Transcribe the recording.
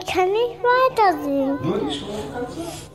kann nicht weitersehen. Nur die Strophe kannst du?